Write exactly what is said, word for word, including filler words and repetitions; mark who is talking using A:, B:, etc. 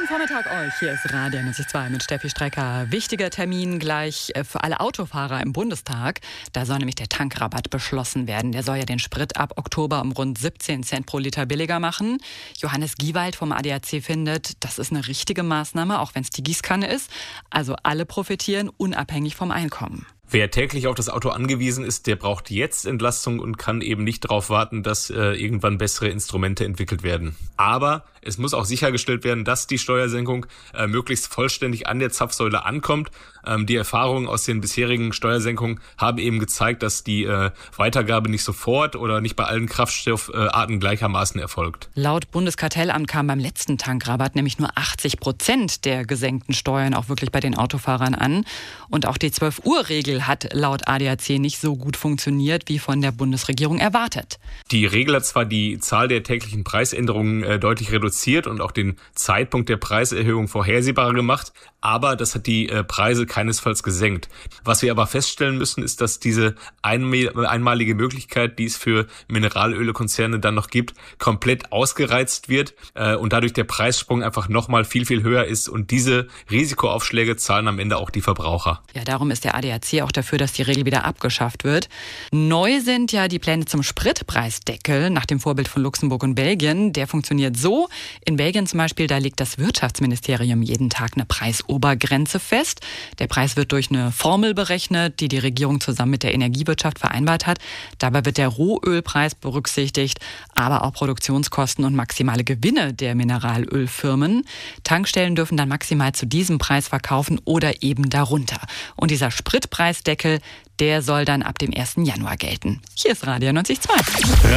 A: Vormittag euch. Hier ist Radio neunzig Komma zwei mit Steffi Strecker. Wichtiger Termin gleich für alle Autofahrer im Bundestag. Da soll nämlich der Tankrabatt beschlossen werden. Der soll ja den Sprit ab Oktober um rund siebzehn Cent pro Liter billiger machen. Johannes Giewald vom A D A C findet, das ist eine richtige Maßnahme, auch wenn es die Gießkanne ist. Also alle profitieren, unabhängig vom Einkommen.
B: Wer täglich auf das Auto angewiesen ist, der braucht jetzt Entlastung und kann eben nicht darauf warten, dass äh, irgendwann bessere Instrumente entwickelt werden. Aber es muss auch sichergestellt werden, dass die Steuersenkung äh, möglichst vollständig an der Zapfsäule ankommt. Ähm, die Erfahrungen aus den bisherigen Steuersenkungen haben eben gezeigt, dass die äh, Weitergabe nicht sofort oder nicht bei allen Kraftstoffarten gleichermaßen erfolgt.
A: Laut Bundeskartellamt kamen beim letzten Tankrabatt nämlich nur achtzig Prozent der gesenkten Steuern auch wirklich bei den Autofahrern an. Und auch die zwölf Uhr Regel hat laut A D A C nicht so gut funktioniert, wie von der Bundesregierung erwartet.
B: Die Regel hat zwar die Zahl der täglichen Preisänderungen äh, deutlich reduziert und auch den Zeitpunkt der Preiserhöhung vorhersehbarer gemacht, aber das hat die äh, Preise keinesfalls gesenkt. Was wir aber feststellen müssen, ist, dass diese einmalige Möglichkeit, die es für Mineralölkonzerne dann noch gibt, komplett ausgereizt wird äh, und dadurch der Preissprung einfach nochmal viel, viel höher ist und diese Risikoaufschläge zahlen am Ende auch die Verbraucher.
A: Ja, darum ist der A D A C auch dafür, dass die Regel wieder abgeschafft wird. Neu sind ja die Pläne zum Spritpreisdeckel nach dem Vorbild von Luxemburg und Belgien. Der funktioniert so. In Belgien zum Beispiel, da legt das Wirtschaftsministerium jeden Tag eine Preisobergrenze fest. Der Preis wird durch eine Formel berechnet, die die Regierung zusammen mit der Energiewirtschaft vereinbart hat. Dabei wird der Rohölpreis berücksichtigt, aber auch Produktionskosten und maximale Gewinne der Mineralölfirmen. Tankstellen dürfen dann maximal zu diesem Preis verkaufen oder eben darunter. Und dieser Spritpreisdeckel, der soll dann ab dem ersten Januar gelten. Hier ist Radio neunzig Komma zwei.